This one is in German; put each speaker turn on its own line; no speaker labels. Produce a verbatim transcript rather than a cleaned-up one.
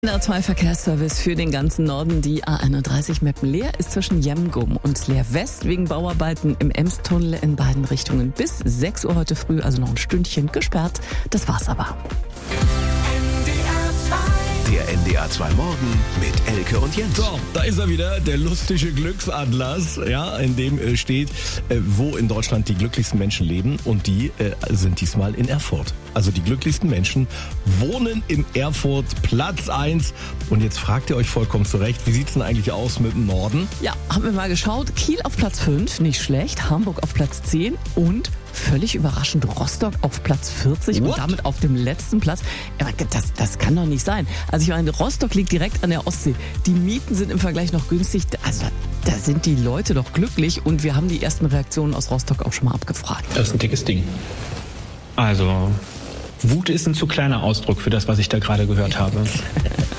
Der A zwei Verkehrsservice für den ganzen Norden. Die A einunddreißig Meppen-Leer ist zwischen Jemgum und Leer West wegen Bauarbeiten im Emstunnel in beiden Richtungen bis sechs Uhr heute früh, also noch ein Stündchen gesperrt. Das war's aber.
Der N D R zwei Morgen mit Elke und Jens.
So, da ist er wieder, der lustige Glücksatlas, ja, in dem äh, steht, äh, wo in Deutschland die glücklichsten Menschen leben, und die äh, sind diesmal in Erfurt. Also die glücklichsten Menschen wohnen in Erfurt, Platz eins. Und jetzt fragt ihr euch vollkommen zu Recht, wie sieht's denn eigentlich aus mit dem Norden?
Ja, haben wir mal geschaut. Kiel auf Platz fünf, nicht schlecht. Hamburg auf Platz zehn und völlig überraschend Rostock auf Platz vierzig.
What?
Und damit auf dem letzten Platz. Das, das kann doch nicht sein. Also ich meine, Rostock liegt direkt an der Ostsee. Die Mieten sind im Vergleich noch günstig. Also da sind die Leute doch glücklich, und wir haben die ersten Reaktionen aus Rostock auch schon mal abgefragt.
Das ist ein dickes Ding. Also Wut ist ein zu kleiner Ausdruck für das, was ich da gerade gehört habe.